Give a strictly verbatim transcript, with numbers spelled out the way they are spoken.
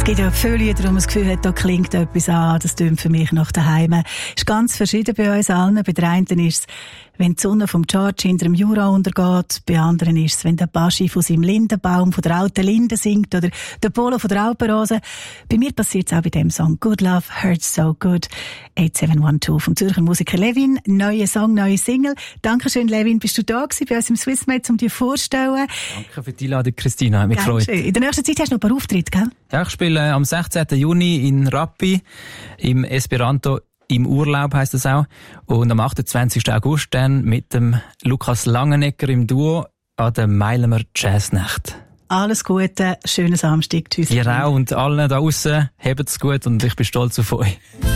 Es gibt ja viele Lieder, wo man das Gefühl hat, da klingt etwas an, das tönt für mich nach daheim. Es ist ganz verschieden bei uns allen. Bei der einen ist es, wenn die Sonne vom George hinter dem Jura untergeht. Bei anderen ist es, wenn der Baschi von seinem Lindenbaum, von der alten Linde singt oder der Polo von der Alpenrose. Bei mir passiert es auch bei dem Song Good Love Hurts So Good. acht sieben eins zwei vom Zürcher Musiker Levin. Neuer Song, neue Single. Dankeschön, Levin. Bist du da gewesen bei uns im Swissmate, um dir vorzustellen? Danke für die Einladung, Christina. Hat mich gefreut. In der nächsten Zeit hast du noch ein paar Auftritte, gell? Ja, ich spiele am sechzehnten Juni in Rappi im Esperanto im Urlaub heisst das auch. Und am achtundzwanzigsten August dann mit dem Lukas Langenegger im Duo an der Meilemer Jazznacht. Alles Gute, schönen Samstag. Tschüss. Ihr auch und allen da aussen, habt's gut und ich bin stolz auf euch.